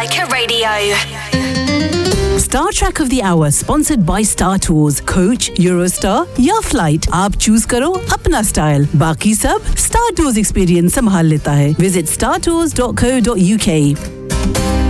Leica Radio. Star Trek of the Hour sponsored by Star Tours, Coach, Eurostar या Flight. आप choose करो अपना style. बाकी सब Star Tours experience संभाल लेता है. Visit startours.co.uk.